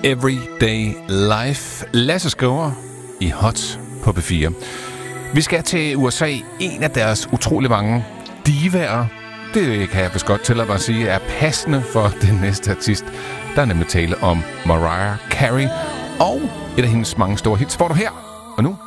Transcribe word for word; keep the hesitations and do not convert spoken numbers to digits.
Everyday Life. Lasse Skriver i Hot på P fire. Vi skal til U S A. En af deres utrolig mange divaer. Det kan jeg vist godt tillade mig at sige er passende for den næste artist. Der er nemlig tale om Mariah Carey. Og et af hendes mange store hits får du her. Og nu